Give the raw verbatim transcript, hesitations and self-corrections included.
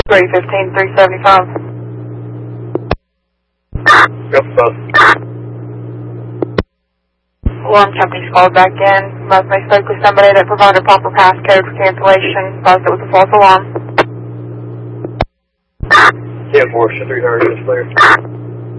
three fifteen, three seventy-five. Yep, bus. Alarm company's called back in. Must may spoke with somebody that provided proper passcode for cancellation. Thought it was a false alarm. ten four, three hundred units clear.